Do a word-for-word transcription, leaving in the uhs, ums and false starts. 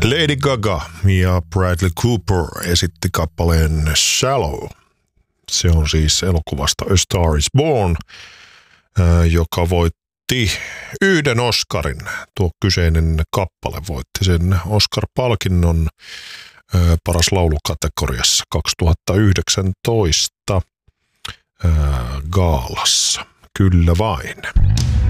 Lady Gaga ja Bradley Cooper esitti kappaleen Shallow. Se on siis elokuvasta A Star is Born, joka voitti yhden Oscarin. Tuo kyseinen kappale voitti sen Oscar-palkinnon paras laulukategoriassa kaksituhattayhdeksäntoista gaalassa. Kyllä vain.